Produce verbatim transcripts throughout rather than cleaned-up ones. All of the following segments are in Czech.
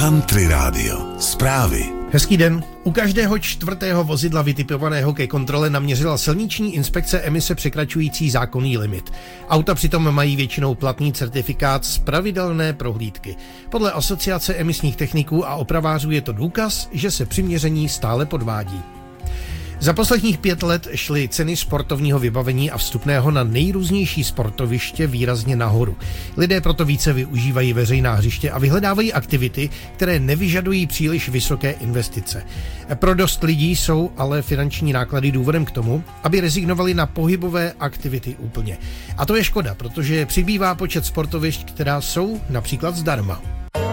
Country Radio. Zprávy. Hezký den. U každého čtvrtého vozidla vytipovaného ke kontrole naměřila silniční inspekce emise překračující zákonný limit. Auta přitom mají většinou platný certifikát z pravidelné prohlídky. Podle Asociace emisních techniků a opravářů je to důkaz, že se při měření stále podvádí. Za posledních pět let šly ceny sportovního vybavení a vstupného na nejrůznější sportoviště výrazně nahoru. Lidé proto více využívají veřejná hřiště a vyhledávají aktivity, které nevyžadují příliš vysoké investice. Pro dost lidí jsou ale finanční náklady důvodem k tomu, aby rezignovali na pohybové aktivity úplně. A to je škoda, protože přibývá počet sportovišť, která jsou například zdarma.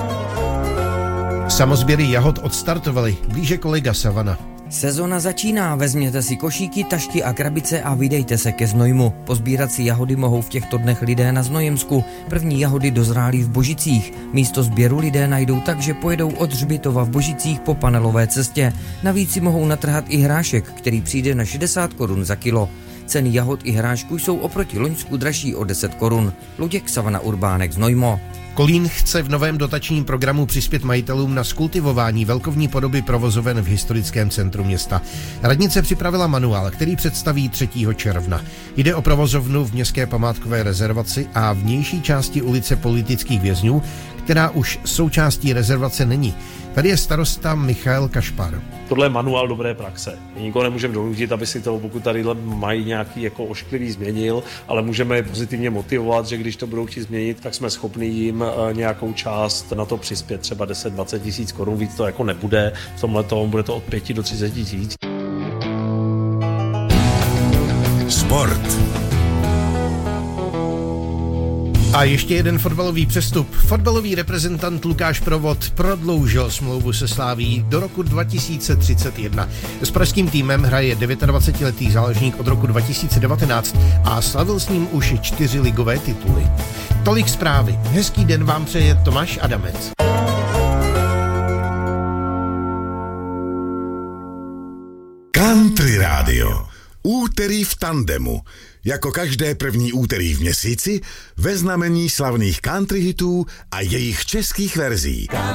Samosběry jahod odstartovaly, blíže kolega Savana. Sezona začíná, vezměte si košíky, tašky a krabice a vydejte se ke Znojmu. Pozbírat si jahody mohou v těchto dnech lidé na Znojemsku. První jahody dozrálí v Božicích. Místo sběru lidé najdou tak, že pojedou od hřbitova v Božicích po panelové cestě. Navíc si mohou natrhat i hrášek, který přijde na šedesát korun za kilo. Ceny jahod i hrášku jsou oproti loňsku dražší o deset korun. Luděk, Savana, Urbánek, Znojmo. Kolín chce v novém dotačním programu přispět majitelům na skultivování velkovní podoby provozoven v historickém centru města. Radnice připravila manuál, který představí třetího června. Jde o provozovnu v městské památkové rezervaci a vnější části ulice Politických vězňů, která už součástí rezervace není. Tady je starosta Michal Kašpar. Tohle je manuál dobré praxe. Nikoho nemůžeme donutit, aby si to, pokud tady mají nějaký jako ošklivý, změnil, ale můžeme je pozitivně motivovat, že když to budou chtít změnit, tak jsme schopni jim nějakou část na to přispět, třeba deset dvacet tisíc korun, víc to jako nebude. V tomhle tomu bude to od pěti do třiceti tisíc. Sport. A ještě jeden fotbalový přestup. Fotbalový reprezentant Lukáš Provod prodloužil smlouvu se Slavií do roku dva tisíce třicet jedna. S pražským týmem hraje dvacetidevítiletý záložník od roku dva tisíce devatenáct a slavil s ním už čtyři ligové tituly. Tolik zprávy. Hezký den vám přeje Tomáš Adamec. Country Radio. Úterý v tandemu. Jako každé první úterý v měsíci ve znamení slavných country hitů a jejich českých verzí.